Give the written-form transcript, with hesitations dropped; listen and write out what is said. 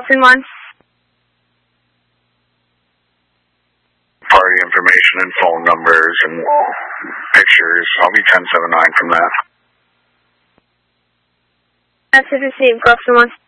Wilson 1. Party information and phone numbers and pictures. I'll be 1079 from that. Message received, Wilson 1.